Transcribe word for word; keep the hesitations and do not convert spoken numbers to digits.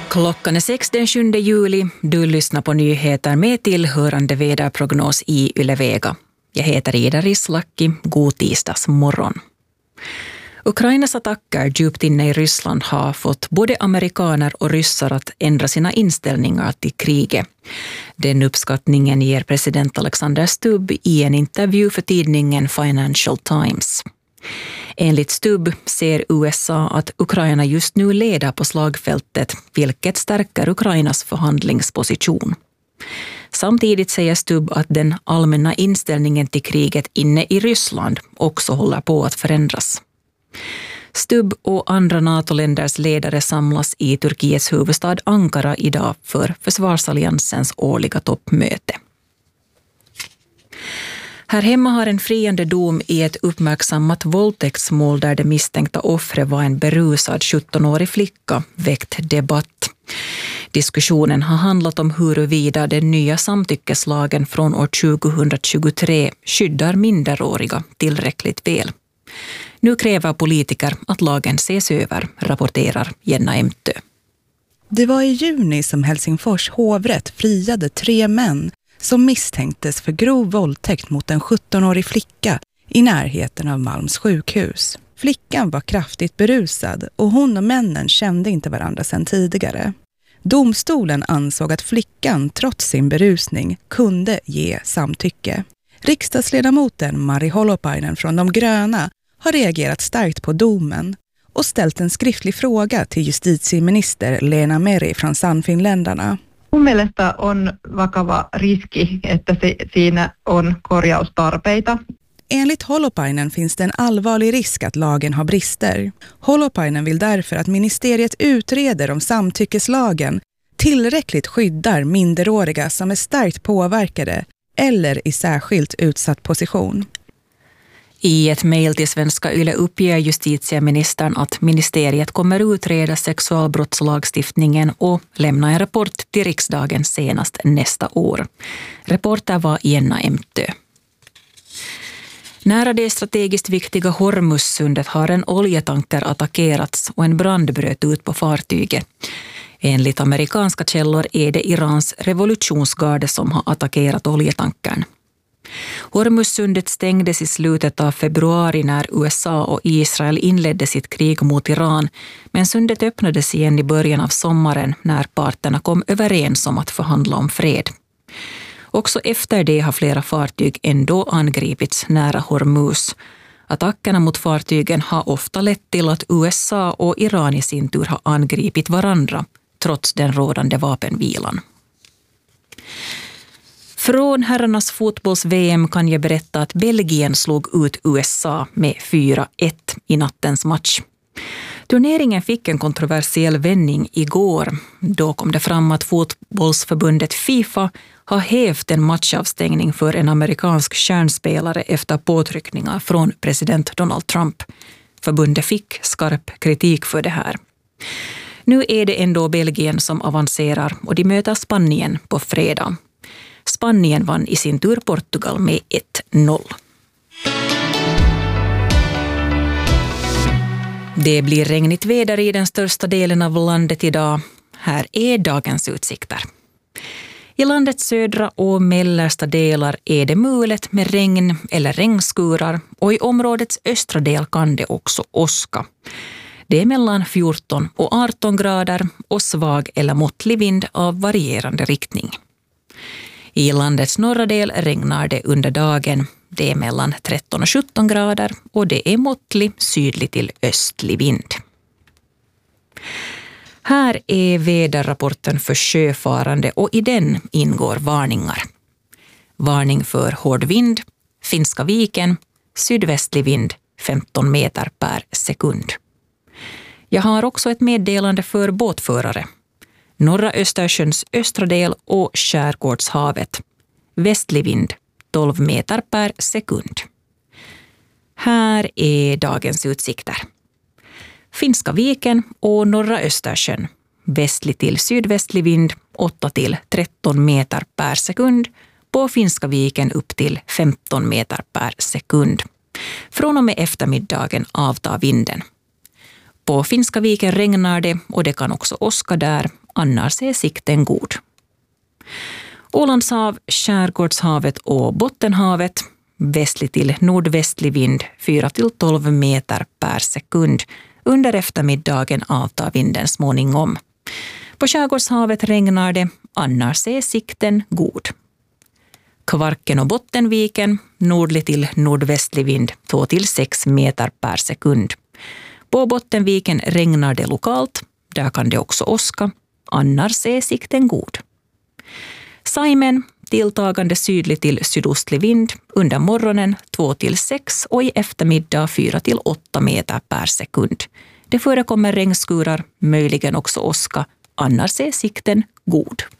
Klockan är sex den sjunde juli. Du lyssnar på nyheter med tillhörande väderprognos i Yle Vega. Jag heter Ida Rislaki. God tisdagsmorgon. Ukrainas attacker djupt inne i Ryssland har fått både amerikaner och ryssar att ändra sina inställningar till kriget. Den uppskattningen ger president Alexander Stubb i en intervju för tidningen Financial Times. Enligt Stubb ser U S A att Ukraina just nu leder på slagfältet, vilket stärker Ukrainas förhandlingsposition. Samtidigt säger Stubb att den allmänna inställningen till kriget inne i Ryssland också håller på att förändras. Stubb och andra NATO-länders ledare samlas i Turkiets huvudstad Ankara idag för försvarsalliansens årliga toppmöte. Här hemma har en friande dom i ett uppmärksammat våldtäktsmål där det misstänkta offret var en berusad sjuttonårig flicka väckt debatt. Diskussionen har handlat om huruvida den nya samtyckeslagen från år tjugohundratjugotre skyddar minderåriga tillräckligt väl. Nu kräver politiker att lagen ses över, rapporterar Jenna Emtö. Det var i juni som Helsingfors hovrätt friade tre män som misstänktes för grov våldtäkt mot en sjuttonårig flicka i närheten av Malms sjukhus. Flickan var kraftigt berusad och hon och männen kände inte varandra sedan tidigare. Domstolen ansåg att flickan trots sin berusning kunde ge samtycke. Riksdagsledamoten Mari Holopainen från De gröna har reagerat starkt på domen och ställt en skriftlig fråga till justitieminister Leena Meri från Sannfinländarna. Mun mielestä on vakava riski, että se, siinä on korjaustarpeita. Enligt Holopainen finns det en allvarlig risk att lagen har brister. Holopainen vill därför att ministeriet utreder om samtyckeslagen tillräckligt skyddar minderåriga som är starkt påverkade eller i särskilt utsatt position. I ett mejl till Svenska Yle uppger justitieministern att ministeriet kommer utreda sexualbrottslagstiftningen och lämna en rapport till riksdagen senast nästa år. Reporter var Jenna Emtö. Nära det strategiskt viktiga Hormuzsundet har en oljetanker attackerats och en brand bröt ut på fartyget. Enligt amerikanska källor är det Irans revolutionsgarde som har attackerat oljetankern. Hormuzsundet stängdes i slutet av februari när U S A och Israel inledde sitt krig mot Iran, men sundet öppnades igen i början av sommaren när parterna kom överens om att förhandla om fred. Också efter det har flera fartyg ändå angripits nära Hormuz. Attackerna mot fartygen har ofta lett till att U S A och Iran i sin tur har angripit varandra, trots den rådande vapenvilan. Från herrarnas fotbolls-V M kan jag berätta att Belgien slog ut U S A med fyra ett i nattens match. Turneringen fick en kontroversiell vändning igår. Då kom det fram att fotbollsförbundet FIFA har hävt en matchavstängning för en amerikansk kärnspelare efter påtryckningar från president Donald Trump. Förbundet fick skarp kritik för det här. Nu är det ändå Belgien som avancerar och de möter Spanien på fredag. Spanien vann i sin tur Portugal med ett noll. Det blir regnigt väder i den största delen av landet idag. Här är dagens utsikter. I landets södra och mellersta delar är det mulet med regn eller regnskurar och i områdets östra del kan det också åska. Det är mellan fjorton och arton grader och svag eller måttlig vind av varierande riktning. I landets norra del regnar det under dagen. Det är mellan tretton och sjutton grader och det är måttlig sydlig till östlig vind. Här är väderrapporten för sjöfarande och i den ingår varningar. Varning för hård vind, Finska viken, sydvästlig vind femton meter per sekund. Jag har också ett meddelande för båtförare. Norra Östersjöns östra del och Skärgårdshavet. Västlig vind tolv meter per sekund. Här är dagens utsikter. Finska viken och norra Östersjön. Västlig till sydvästlig vind åtta till tretton meter per sekund. På Finska viken upp till femton meter per sekund. Från och med eftermiddagen avtar vinden. På Finska viken regnar det och det kan också åska där annars är sikten god. Ålandshav, Skärgårdshavet och Bottenhavet, västlig till nordvästlig vind fyra till tolv meter per sekund. Under eftermiddagen avtar vinden småningom. På Skärgårdshavet regnar det, annars är sikten god. Kvarken och Bottenviken, nordlig till nordvästlig vind två till sex meter per sekund. På Bottenviken regnar det lokalt, där kan det också åska, annars är sikten god. Saimen, tilltagande sydlig till sydostlig vind, under morgonen två till sex och i eftermiddag fyra till åtta meter per sekund. Det förekommer regnskurar, möjligen också åska, annars är sikten god.